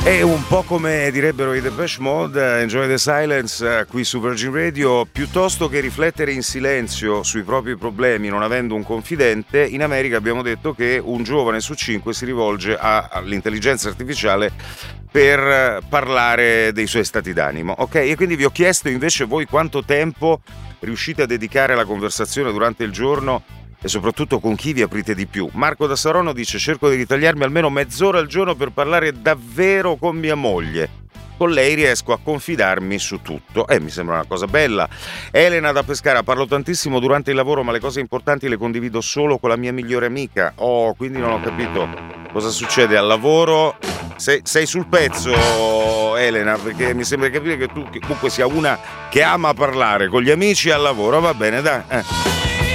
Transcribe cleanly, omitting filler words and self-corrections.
È un po' come direbbero i Depeche Mode, Enjoy the Silence, qui su Virgin Radio. Piuttosto che riflettere in silenzio sui propri problemi non avendo un confidente, in America abbiamo detto che un giovane su 5 si rivolge all'intelligenza artificiale per parlare dei suoi stati d'animo, ok? E quindi vi ho chiesto invece voi quanto tempo riuscite a dedicare alla conversazione durante il giorno e soprattutto con chi vi aprite di più. Marco da Saronno dice: cerco di ritagliarmi almeno mezz'ora al giorno per parlare davvero con mia moglie. Con lei riesco a confidarmi su tutto. Mi sembra una cosa bella. Elena da Pescara: parlo tantissimo durante il lavoro, ma le cose importanti le condivido solo con la mia migliore amica. Quindi non ho capito cosa succede al lavoro. Sei sul pezzo, Elena, perché mi sembra capire che tu comunque sia una che ama parlare con gli amici al lavoro. Va bene, dai.